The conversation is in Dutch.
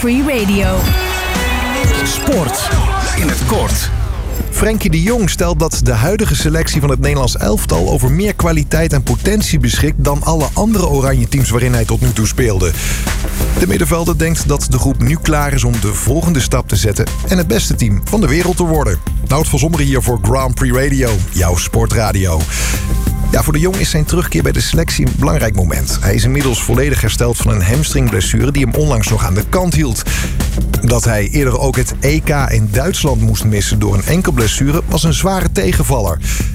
Free Radio. Sport in het kort. Frenkie de Jong stelt dat de huidige selectie van het Nederlands elftal over meer kwaliteit en potentie beschikt dan alle andere oranje teams waarin hij tot nu toe speelde. De middenvelder denkt dat de groep nu klaar is om de volgende stap te zetten en het beste team van de wereld te worden. Nout van Zommeren hier voor Grand Prix Radio, jouw sportradio. Ja, voor de Jong is zijn terugkeer bij de selectie een belangrijk moment. Hij is inmiddels volledig hersteld van een hamstringblessure die hem onlangs nog aan de kant hield. Dat hij eerder ook het EK in Duitsland moest missen door een enkelblessure was een zware tegenvaller.